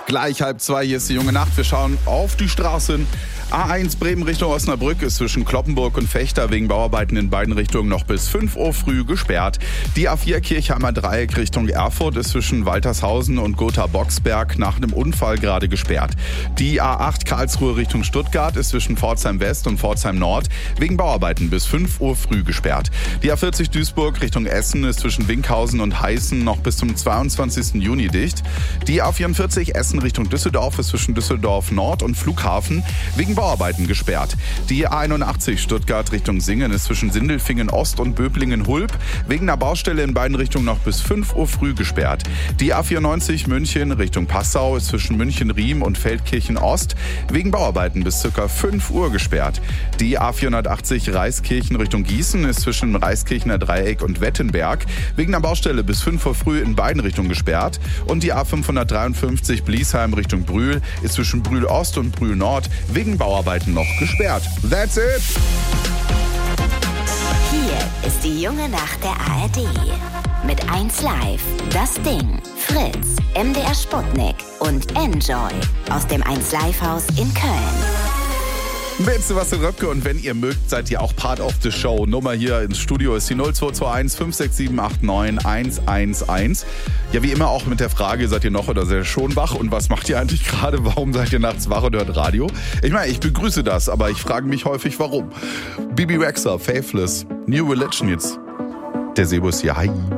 Gleich 1:30, hier ist die junge Nacht. Wir schauen auf die Straßen. A1 Bremen Richtung Osnabrück ist zwischen Cloppenburg und Vechta wegen Bauarbeiten in beiden Richtungen noch bis 5 Uhr früh gesperrt. Die A4 Kirchheimer Dreieck Richtung Erfurt ist zwischen Waltershausen und Gotha-Boxberg nach einem Unfall gerade gesperrt. Die A8 Karlsruhe Richtung Stuttgart ist zwischen Pforzheim West und Pforzheim Nord wegen Bauarbeiten bis 5 Uhr früh gesperrt. Die A40 Duisburg Richtung Essen ist zwischen Winkhausen und Heißen noch bis zum 22. Juni dicht. Die A44 Essen Richtung Düsseldorf ist zwischen Düsseldorf Nord und Flughafen wegen Bauarbeiten gesperrt. Die A81 Stuttgart Richtung Singen ist zwischen Sindelfingen Ost und Böblingen-Hulb wegen einer Baustelle in beiden Richtungen noch bis 5 Uhr früh gesperrt. Die A94 München Richtung Passau ist zwischen München-Riem und Feldkirchen Ost wegen Bauarbeiten bis ca. 5 Uhr gesperrt. Die A480 Reiskirchen Richtung Gießen ist zwischen Reiskirchener Dreieck und Wettenberg wegen einer Baustelle bis 5 Uhr früh in beiden Richtungen gesperrt. Und die A553 Bliesheim Richtung Brühl ist zwischen Brühl Ost und Brühl Nord wegen Bauarbeiten noch gesperrt. That's it! Hier ist die junge Nacht der ARD. Mit 1Live, Das Ding, Fritz, MDR Sputnik und Enjoy aus dem 1Live-Haus in Köln. Mit Sebastian Röpke, und wenn ihr mögt, seid ihr auch Part of the Show. Nummer hier ins Studio ist die 0221 567 89 111. Ja, wie immer auch mit der Frage, seid ihr noch oder seid ihr schon wach? Und was macht ihr eigentlich gerade? Warum seid ihr nachts wach und hört Radio? Ich meine, ich begrüße das, aber ich frage mich häufig, warum. Bibi Rexha, Faithless, New Religion jetzt. Der Sebo ist hier. Hi.